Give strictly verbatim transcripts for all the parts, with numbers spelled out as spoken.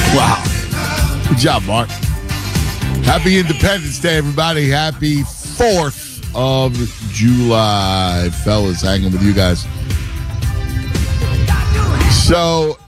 Wow. Good job, Mark. Happy Independence Day, everybody. Happy fourth of July. Fellas, hanging with you guys. So,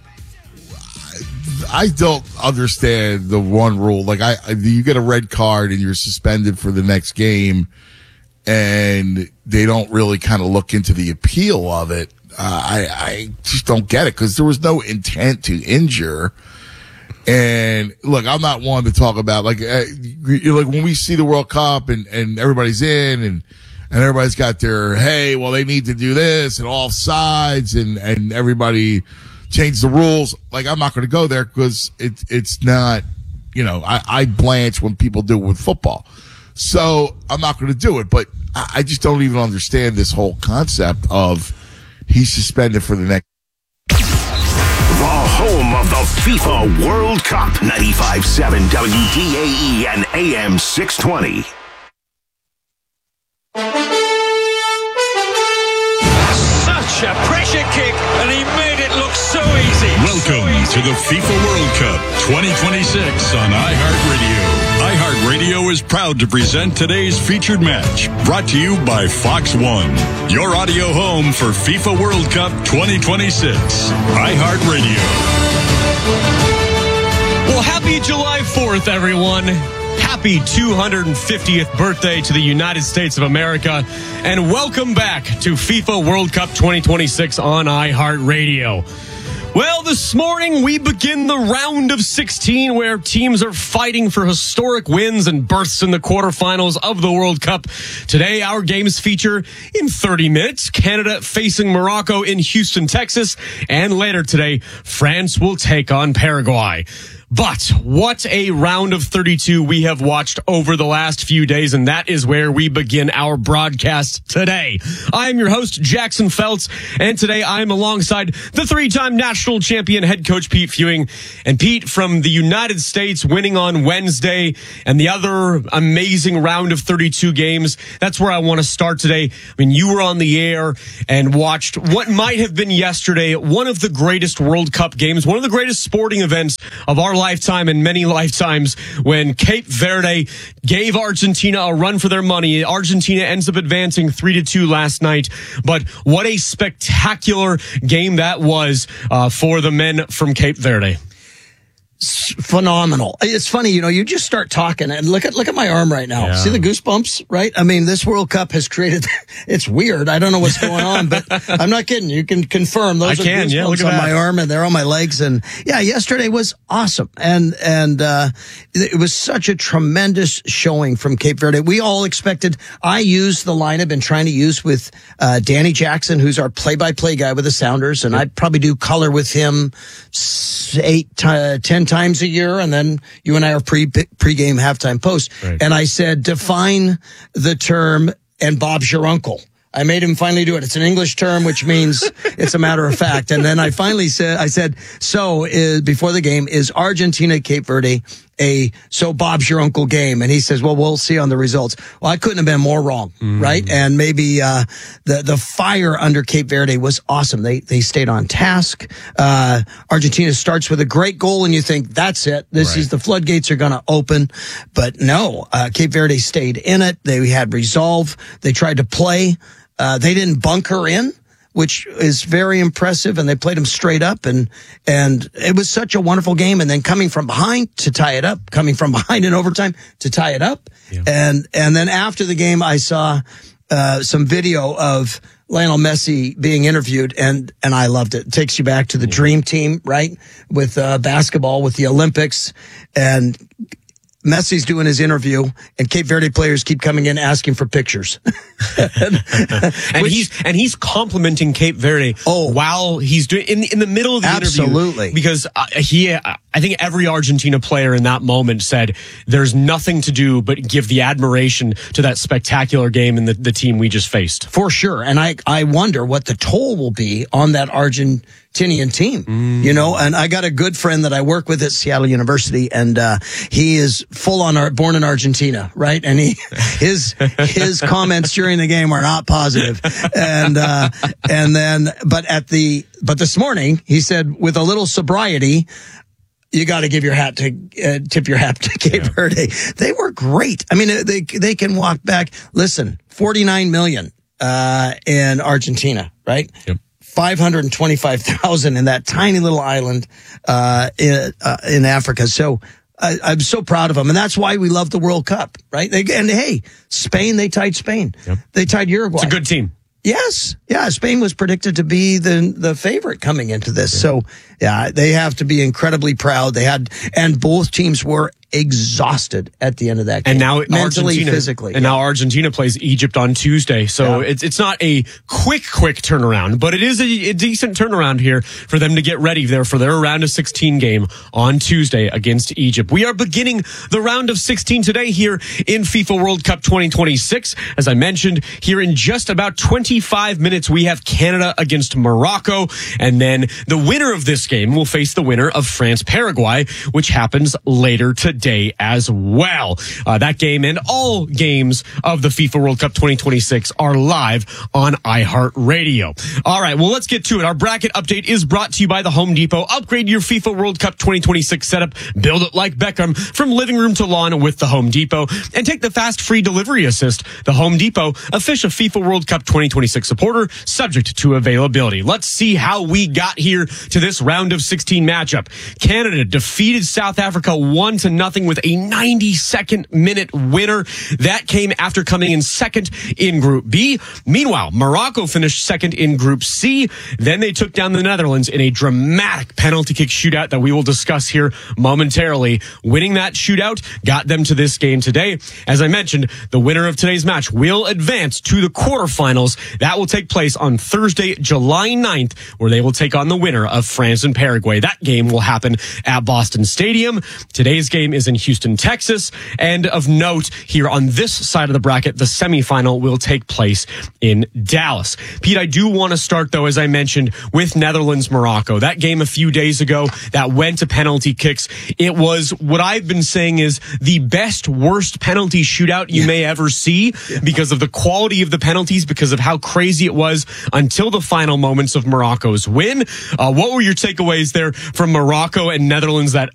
I don't understand the one rule. Like, I, you get a red card and you're suspended for the next game, and they don't really kind of look into the appeal of it. Uh, I, I just don't get it because there was no intent to injure. And look, I'm not one to talk about like, uh, like when we see the World Cup and, and everybody's in and, and everybody's got their, hey, well, they need to do this and all sides and, and everybody change the rules. Like, I'm not going to go there because it, it's not, you know, I, I blanch when people do it with football. So I'm not going to do it, but I, I just don't even understand this whole concept of he's suspended for the next. The home of the FIFA World Cup. ninety-five point seven W D A E and A M six twenty. Such a pressure kick, and he made it look so easy. Welcome so easy. to the FIFA World Cup twenty twenty-six on iHeartRadio. iHeartRadio is proud to present today's featured match, brought to you by Fox One, your audio home for FIFA World Cup twenty twenty-six. iHeartRadio. Well, happy July fourth, everyone. Happy two hundred fiftieth birthday to the United States of America. And welcome back to FIFA World Cup twenty twenty-six on iHeartRadio. Well, this morning we begin the round of sixteen where teams are fighting for historic wins and berths in the quarterfinals of the World Cup. Today, our games feature in thirty minutes, Canada facing Morocco in Houston, Texas. And later today, France will take on Paraguay. But what a round of thirty-two we have watched over the last few days, and that is where we begin our broadcast today. I am your host, Jackson Feltz, and today I am alongside the three-time national champion head coach Pete Fewing. And Pete, from the United States winning on Wednesday and the other amazing round of thirty-two games, that's where I want to start today. I mean, you were on the air and watched what might have been yesterday one of the greatest World Cup games, one of the greatest sporting events of our lifetime and many lifetimes, when Cape Verde gave Argentina a run for their money. Argentina ends up advancing three to two last night, but what a spectacular game that was uh, for the men from Cape Verde. Phenomenal. It's funny, you know, you just start talking and look at look at my arm right now. Yeah. See the goosebumps, right? I mean, this World Cup has created, it's weird. I don't know what's going on, but I'm not kidding. You can confirm those I are can, goosebumps yeah, look at on that. my arm and they're on my legs. And yeah, yesterday was awesome. And, and, uh, it was such a tremendous showing from Cape Verde. We all expected, I used the line I've been trying to use with, uh, Danny Jackson, who's our play-by-play guy with the Sounders. And I probably do color with him eight, t- ten times a year, and then you and I are pre pre-game halftime post. Right. And I said, define the term, and Bob's your uncle. I made him finally do it. It's an English term, which means it's a matter of fact. And then I finally said, I said, so is, before the game, is Argentina Cape Verde a so Bob's your uncle game? And he says, well, we'll see on the results. Well, I couldn't have been more wrong, mm. right? And maybe uh the the fire under Cape Verde was awesome. They they stayed on task. Uh Argentina starts with a great goal, and you think that's it. This right. is the floodgates are going to open, but no. Uh, Cape Verde stayed in it. They had resolve. They tried to play. Uh, they didn't bunker in, which is very impressive, and they played them straight up, and and it was such a wonderful game. And then coming from behind to tie it up, coming from behind in overtime to tie it up, yeah. and and then after the game, I saw uh, some video of Lionel Messi being interviewed, and and I loved it. It takes you back to the yeah. dream team, right, with uh, basketball, with the Olympics, and Messi's doing his interview, and Cape Verde players keep coming in asking for pictures. and Which, he's and he's complimenting Cape Verde oh, while he's doing in in the middle of the absolutely. interview. Because uh, he, uh, I think every Argentina player in that moment said, "There's nothing to do but give the admiration to that spectacular game and the, the team we just faced." For sure, and I I wonder what the toll will be on that Argentinian team. Mm. You know, and I got a good friend that I work with at Seattle University, and uh, he is full on our, born in Argentina, right? And he his his comments during the game are not positive, and uh, and then but at the but this morning he said with a little sobriety, you got to give your hat to uh, tip your hat to Cape yeah. Verde. They were great. I mean, they they can walk back. Listen, forty-nine million uh, in Argentina, right? Yep. five hundred twenty-five thousand in that tiny little island uh, in, uh, in Africa. So I, I'm so proud of them, and that's why we love the World Cup, right? They, and hey, Spain, they tied Spain. Yep. They tied Uruguay. It's a good team. Yes. Yeah. Spain was predicted to be the the favorite coming into this. So, yeah, they have to be incredibly proud. They had, and both teams were exhausted at the end of that game. And now mentally, Argentina, physically. And yeah. now Argentina plays Egypt on Tuesday. So yeah. it's it's not a quick, quick turnaround, but it is a, a decent turnaround here for them to get ready there for their round of sixteen game on Tuesday against Egypt. We are beginning the round of sixteen today here in FIFA World Cup twenty twenty-six. As I mentioned, here in just about twenty-five minutes, we have Canada against Morocco. And then the winner of this game will face the winner of France-Paraguay, which happens later today. Day as well. Uh, that game and all games of the FIFA World Cup twenty twenty-six are live on iHeartRadio. All right, well, let's get to it. Our bracket update is brought to you by the Home Depot. Upgrade your FIFA World Cup twenty twenty-six setup. Build it like Beckham from living room to lawn with the Home Depot. And take the fast free delivery assist. The Home Depot, official FIFA World Cup twenty twenty-six supporter, subject to availability. Let's see how we got here to this round of sixteen matchup. Canada defeated South Africa one to nothing with a ninety-second minute winner. That came after coming in second in Group B. Meanwhile, Morocco finished second in Group C. Then they took down the Netherlands in a dramatic penalty kick shootout that we will discuss here momentarily. Winning that shootout got them to this game today. As I mentioned, the winner of today's match will advance to the quarterfinals. That will take place on Thursday, July ninth, where they will take on the winner of France and Paraguay. That game will happen at Boston Stadium. Today's game is in Houston, Texas. And of note, here on this side of the bracket, the semifinal will take place in Dallas. Pete, I do want to start, though, as I mentioned, with Netherlands-Morocco. That game a few days ago that went to penalty kicks. It was what I've been saying is the best, worst penalty shootout you yeah. may ever see yeah. because of the quality of the penalties, because of how crazy it was until the final moments of Morocco's win. Uh, what were your takeaways there from Morocco and Netherlands that